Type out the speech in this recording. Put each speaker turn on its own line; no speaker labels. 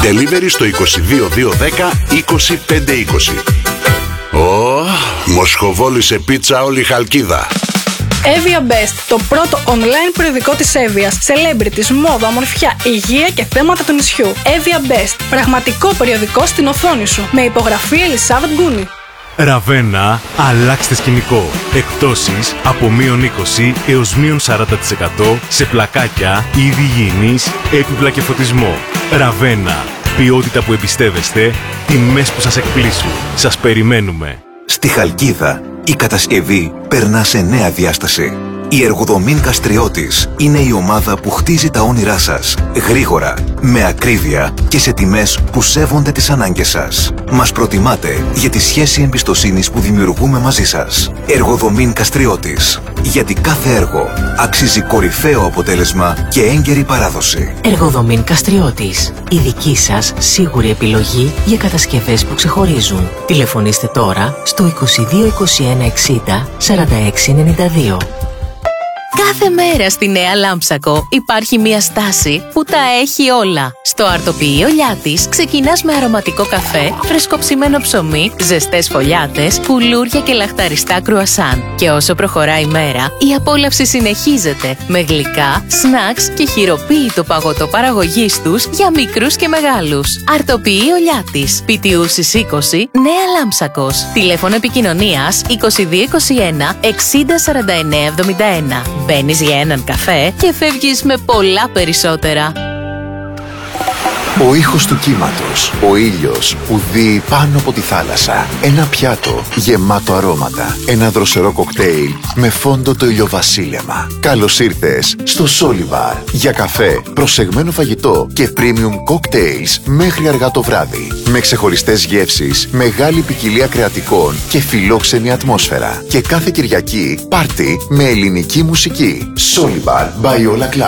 Delivery στο 22210 20520. Μοσχοβόλη σε πίτσα όλη η Χαλκίδα.
Evia Best, το πρώτο online περιοδικό της Εύβοιας. Celebrities, μόδα, ομορφιά, υγεία και θέματα του νησιού. Evia Best, πραγματικό περιοδικό στην οθόνη σου. Με υπογραφή Ελισάβετ Γκούνη.
Ραβένα, αλλάξτε σκηνικό. Εκπτώσεις από -20 έως -40% σε πλακάκια, είδη υγιεινής, έπιπλα και φωτισμό. Ραβένα, ποιότητα που εμπιστεύεστε, τιμές που σας εκπλήσουν. Σας περιμένουμε.
Στη Χαλκίδα, η κατασκευή περνά σε νέα διάσταση. Η Εργοδομήν Καστριώτης είναι η ομάδα που χτίζει τα όνειρά σας. Γρήγορα, με ακρίβεια και σε τιμές που σέβονται τις ανάγκες σας. Μας προτιμάτε για τη σχέση εμπιστοσύνης που δημιουργούμε μαζί σας. Εργοδομήν Καστριώτης. Γιατί κάθε έργο αξίζει κορυφαίο αποτέλεσμα και έγκαιρη παράδοση.
Εργοδομήν Καστριώτης. Η δική σας σίγουρη επιλογή για κατασκευές που ξεχωρίζουν. Τηλεφωνήστε τώρα στο 22 21 60 46 92. Κάθε μέρα στη Νέα Λάμψακο υπάρχει μια στάση που τα έχει όλα. Στο αρτοποιείο Λιάτης ξεκινάς με αρωματικό καφέ, φρεσκοψημένο ψωμί, ζεστές φωλιάτες, κουλούρια και λαχταριστά κρουασάν. Και όσο προχωράει η μέρα, η απόλαυση συνεχίζεται με γλυκά, σνακς και χειροποίητο παγωτό παραγωγής τους για μικρούς και μεγάλους. Αρτοποιείο Λιάτης, Πιτιούσης 20, Νέα Λάμψακος. Τηλέφωνο επικοινωνίας 2221 60 49 71. Μπαίνεις για έναν καφέ και φεύγεις με πολλά περισσότερα.
Ο ήχος του κύματος, ο ήλιος που δει πάνω από τη θάλασσα. Ένα πιάτο γεμάτο αρώματα. Ένα δροσερό κοκτέιλ με φόντο το ηλιοβασίλεμα. Καλώς ήρθες στο Σόλιβαρ. Για καφέ, προσεγμένο φαγητό και premium cocktails μέχρι αργά το βράδυ. Με ξεχωριστές γεύσεις, μεγάλη ποικιλία κρεατικών και φιλόξενη ατμόσφαιρα. Και κάθε Κυριακή πάρτι με ελληνική μουσική. Σόλιβαρ by Ola Club.